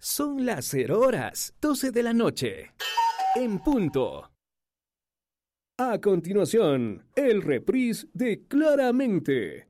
Son las 0 horas, 12 de la noche. En punto. A continuación, el reprise de Claramente.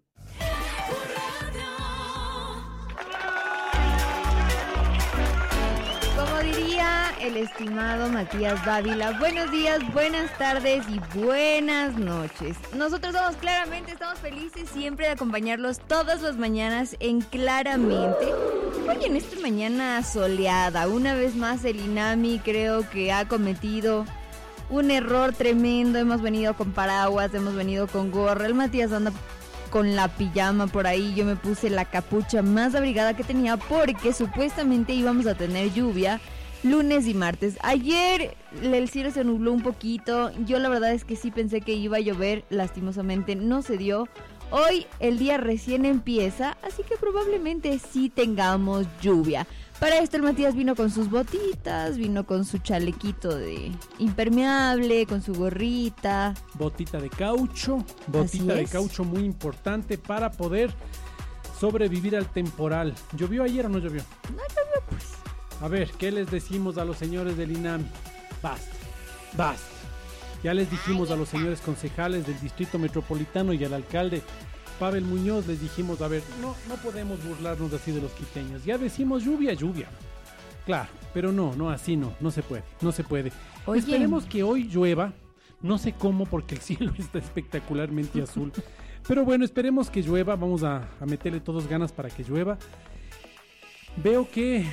Como diría el estimado Matías Dávila, buenos días, buenas tardes y buenas noches. Nosotros somos Claramente, estamos felices siempre de acompañarlos todas las mañanas en Claramente. Hoy en esta mañana soleada, una vez más el INAMI creo que ha cometido un error tremendo. Hemos venido con paraguas, hemos venido con gorra, el Matías anda con la pijama por ahí, yo me puse la capucha más abrigada que tenía porque supuestamente íbamos a tener lluvia lunes y martes. Ayer el cielo se nubló un poquito, yo la verdad es que sí pensé que iba a llover, lastimosamente no se dio. Hoy el día recién empieza, así que probablemente sí tengamos lluvia. Para esto el Matías vino con sus botitas, vino con su chalequito de impermeable, con su gorrita. Botita de caucho muy importante para poder sobrevivir al temporal. ¿Llovió ayer o no llovió? No llovió pues. A ver, ¿qué les decimos a los señores del INAMI? Basta. Ya les dijimos a los señores concejales del Distrito Metropolitano y al alcalde Pavel Muñoz, les dijimos, a ver, no podemos burlarnos así de los quiteños. Ya decimos lluvia. Claro, pero así no se puede. Oye. Esperemos que hoy llueva, no sé cómo porque el cielo está espectacularmente azul. Pero bueno, esperemos que llueva, vamos a meterle todos ganas para que llueva. Veo que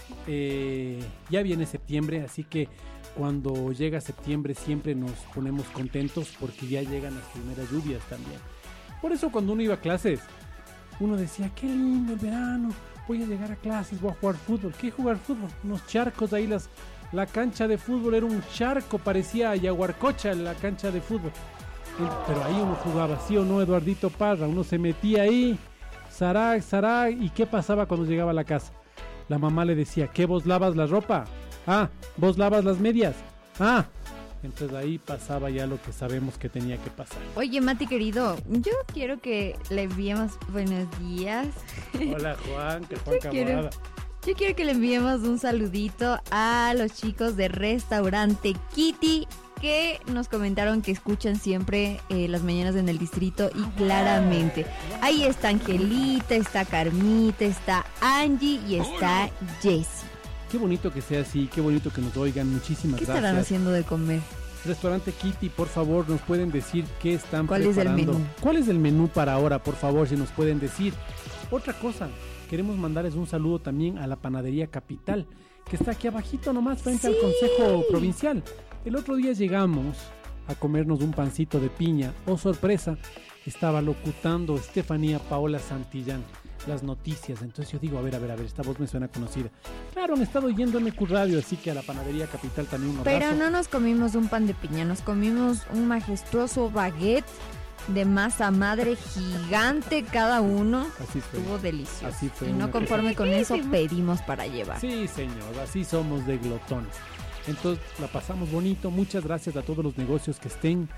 ya viene septiembre, así que cuando llega septiembre siempre nos ponemos contentos porque ya llegan las primeras lluvias también. Por eso cuando uno iba a clases, uno decía, qué lindo el verano, voy a llegar a clases, voy a jugar fútbol. ¿Qué jugar fútbol? Unos charcos ahí, la cancha de fútbol era un charco, parecía Yaguarcocha la cancha de fútbol. Pero ahí uno jugaba, ¿sí o no, Eduardito Parra? Uno se metía ahí, Sarag, ¿y qué pasaba cuando llegaba a la casa? La mamá le decía, ¿qué, vos lavas la ropa? Ah, ¿vos lavas las medias? Ah, entonces ahí pasaba ya lo que sabemos que tenía que pasar. Oye, Mati querido, yo quiero que le enviemos buenos días. Hola Juan Camarada. Yo quiero que le enviemos un saludito a los chicos de Restaurante Kitty que nos comentaron que escuchan siempre las mañanas en el distrito y Claramente. Ahí está Angelita, está Carmita, está Angie y está Jessie. Qué bonito que sea así, qué bonito que nos oigan, muchísimas gracias. ¿Qué estarán haciendo de comer? Restaurante Kitty, por favor, nos pueden decir qué están preparando. ¿Cuál es el menú? ¿Cuál es el menú para ahora, por favor, si nos pueden decir? Otra cosa, queremos mandarles un saludo también a la Panadería Capital, que está aquí abajito nomás frente al Consejo Provincial. El otro día llegamos a comernos un pancito de piña. Oh, sorpresa, estaba locutando Estefanía Paola Santillán las noticias. Entonces yo digo, a ver, esta voz me suena conocida. Claro, han estado yendo MQ Radio, así que a la Panadería Capital también un abrazo. Pero no nos comimos un pan de piña, nos comimos un majestuoso baguette de masa madre gigante cada uno. Así fue. Estuvo delicioso. Así fue. Y no conforme con eso, pedimos para llevar. Sí, señor, así somos de glotones. Entonces la pasamos bonito. Muchas gracias a todos los negocios que estén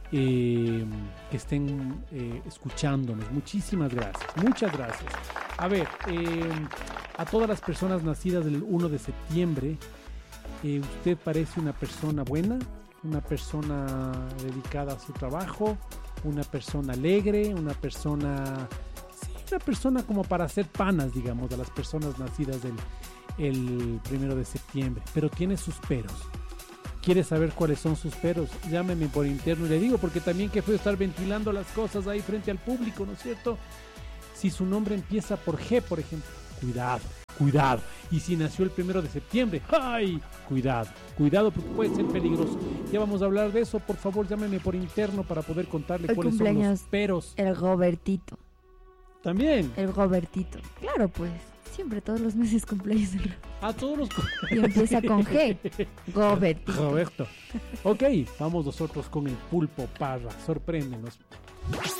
escuchándonos. Muchísimas gracias. Muchas gracias. A ver, a todas las personas nacidas del 1 de septiembre, ¿usted parece una persona buena? ¿Una persona dedicada a su trabajo? ¿Una persona alegre? ¿Una persona como para hacer panas, digamos, a las personas nacidas el 1 de septiembre? Pero tiene sus peros. ¿Quiere saber cuáles son sus peros? Llámeme por interno y le digo, porque también que fue estar ventilando las cosas ahí frente al público, ¿no es cierto? Si su nombre empieza por G, por ejemplo, cuidado. Y si nació el 1 de septiembre, ¡ay! Cuidado porque puede ser peligroso. Ya vamos a hablar de eso, por favor, llámeme por interno para poder contarle cuáles son los peros. El Robertito. ¿También? El Robertito. Claro, pues. Siempre, todos los meses cumpleaños. A todos los y empieza con G. Roberto. Ok, vamos nosotros con el Pulpo Parra. Sorpréndenos.